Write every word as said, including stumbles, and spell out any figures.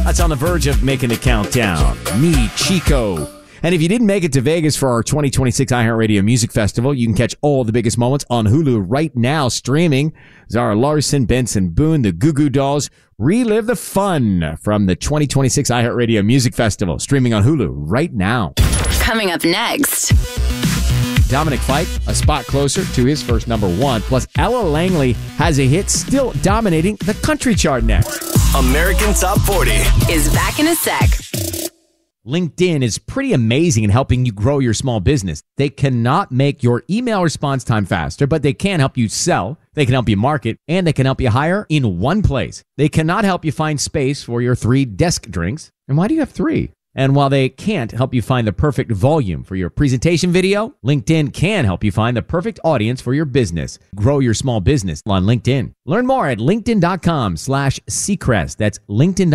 That's on the verge of making the countdown. Me, Chico. And if you didn't make it to Vegas for our twenty twenty-six iHeartRadio Music Festival, you can catch all the biggest moments on Hulu right now streaming. Zara Larson, Benson Boone, the Goo Goo Dolls. Relive the fun from the twenty twenty-six iHeartRadio Music Festival streaming on Hulu right now. Coming up next. Dominic Fike, a spot closer to his first number one. Plus, Ella Langley has a hit still dominating the country chart next. American Top forty Is back in a sec. LinkedIn is pretty amazing in helping you grow your small business. They cannot make your email response time faster, but they can help you sell, they can help you market, and they can help you hire in one place. They cannot help you find space for your three desk drinks. And why do you have three? And while they can't help you find the perfect volume for your presentation video, LinkedIn can help you find the perfect audience for your business. Grow your small business on LinkedIn. Learn more at linkedin.com slash Seacrest. That's LinkedIn.